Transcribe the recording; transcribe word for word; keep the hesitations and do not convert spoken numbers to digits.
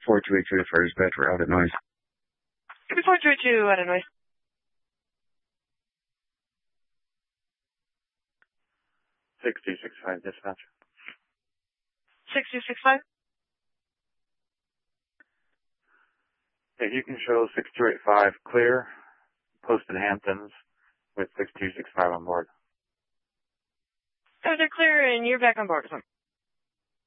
four two eight two to fire dispatch. We're out at noise. four two eight two out of noise. six two six five dispatch. six two six five. If you can show six two eight five clear, posted Hamptons with six two six five on board. Oh, they're clear and you're back on board with them.